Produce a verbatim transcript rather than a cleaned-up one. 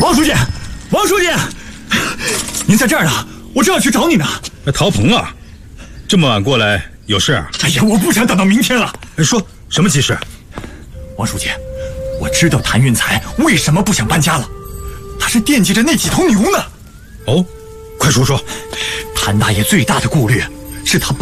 王书记，王书记，您在这儿呢，我正要去找你呢。 陶鹏啊，这么晚过来有事啊？ 哎呀，我不想等到明天了。 说什么急事？ 王书记，我知道谭运才为什么不想搬家了，他是惦记着那几头牛呢。 哦，快说说。 谭大爷最大的顾虑是他